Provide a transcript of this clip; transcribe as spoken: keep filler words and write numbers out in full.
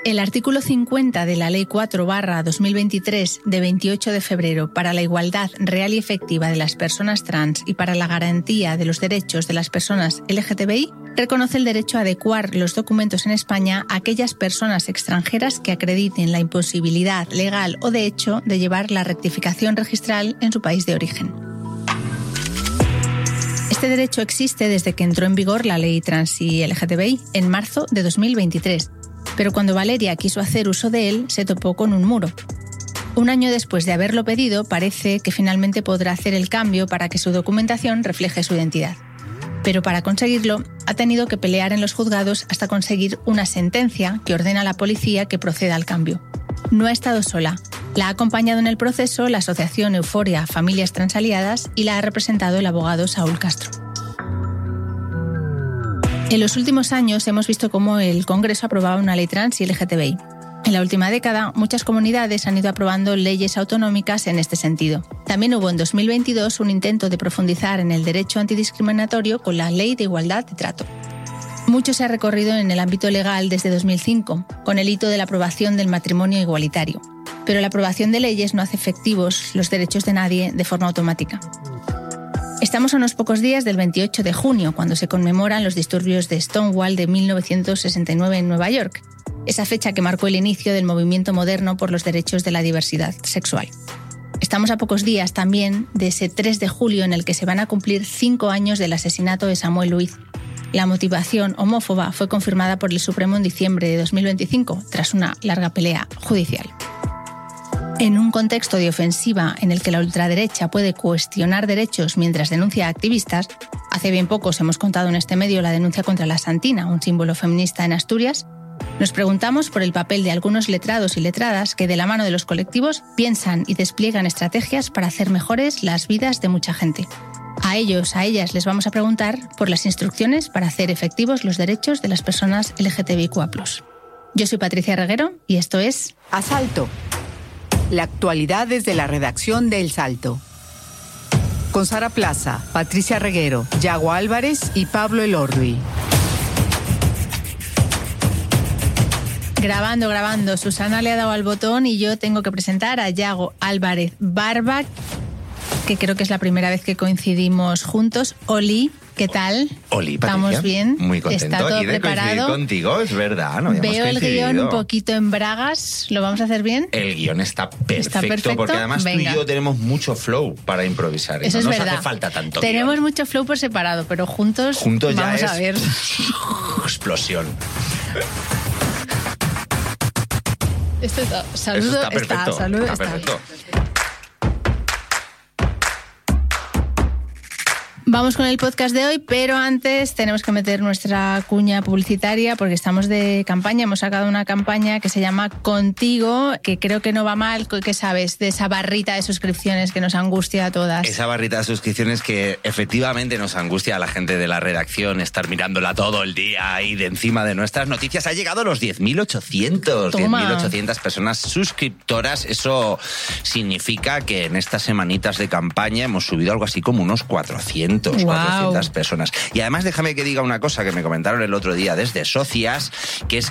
El artículo cincuenta de la Ley cuatro barra dos mil veintitrés de veintiocho de febrero para la igualdad real y efectiva de las personas trans y para la garantía de los derechos de las personas L G T B I reconoce el derecho a adecuar los documentos en España a aquellas personas extranjeras que acrediten la imposibilidad legal o de hecho de llevar la rectificación registral en su país de origen. Este derecho existe desde que entró en vigor la Ley Trans y L G T B I en marzo de dos mil veintitrés. Pero cuando Valeria quiso hacer uso de él, se topó con un muro. Un año después de haberlo pedido, parece que finalmente podrá hacer el cambio para que su documentación refleje su identidad. Pero para conseguirlo, ha tenido que pelear en los juzgados hasta conseguir una sentencia que ordena a la policía que proceda al cambio. No ha estado sola. La ha acompañado en el proceso la asociación Euforia Familias Transaliadas y la ha representado el abogado Saúl Castro. En los últimos años hemos visto cómo el Congreso aprobaba una ley trans y L G T B I. En la última década, muchas comunidades han ido aprobando leyes autonómicas en este sentido. También hubo en dos mil veintidós un intento de profundizar en el derecho antidiscriminatorio con la Ley de Igualdad de Trato. Mucho se ha recorrido en el ámbito legal desde dos mil cinco, con el hito de la aprobación del matrimonio igualitario. Pero la aprobación de leyes no hace efectivos los derechos de nadie de forma automática. Estamos a unos pocos días del veintiocho de junio, cuando se conmemoran los disturbios de Stonewall de mil novecientos sesenta y nueve en Nueva York, esa fecha que marcó el inicio del movimiento moderno por los derechos de la diversidad sexual. Estamos a pocos días también de ese tres de julio en el que se van a cumplir cinco años del asesinato de Samuel Luiz. La motivación homófoba fue confirmada por el Supremo en diciembre de dos mil veinticinco, tras una larga pelea judicial. En un contexto de ofensiva en el que la ultraderecha puede cuestionar derechos mientras denuncia a activistas, hace bien poco os hemos contado en este medio la denuncia contra la Santina, un símbolo feminista en Asturias, nos preguntamos por el papel de algunos letrados y letradas que de la mano de los colectivos piensan y despliegan estrategias para hacer mejores las vidas de mucha gente. A ellos, a ellas les vamos a preguntar por las instrucciones para hacer efectivos los derechos de las personas L G T B I Q A plus. Yo soy Patricia Reguero y esto es Asalto. La actualidad desde la redacción de El Salto. Con Sara Plaza, Patricia Reguero, Yago Álvarez y Pablo Elorduy. Grabando, grabando. Susana le ha dado al botón y yo tengo que presentar a Yago Álvarez Barba, que creo que es la primera vez que coincidimos juntos. Oli, ¿qué tal? Oli, Patricia. ¿Estamos bien? Muy contento ¿Está todo aquí de preparado? coincidir contigo, es verdad. No Veo el guión un poquito en bragas. ¿Lo vamos a hacer bien? El guión está perfecto, ¿Está perfecto? Porque además Venga. tú y yo tenemos mucho flow para improvisar. Eso no es nos verdad. hace falta tanto Tenemos guión. mucho flow por separado, pero juntos, Juntos ya vamos es a ver. explosión. Esto está, saludo Eso está perfecto. está, saludo está está. perfecto. Vamos con el podcast de hoy, pero antes tenemos que meter nuestra cuña publicitaria porque estamos de campaña. Hemos sacado una campaña que se llama Contigo, que creo que no va mal. ¿Qué sabes de esa barrita de suscripciones que nos angustia a todas? Esa barrita de suscripciones que efectivamente nos angustia a la gente de la redacción, estar mirándola todo el día y de encima de nuestras noticias. Ha llegado a los diez mil ochocientos. diez mil ochocientas personas suscriptoras. Eso significa que en estas semanitas de campaña hemos subido algo así como unos cuatrocientos. Wow. cuatrocientas personas. Y además déjame que diga una cosa que me comentaron el otro día desde Socias, que es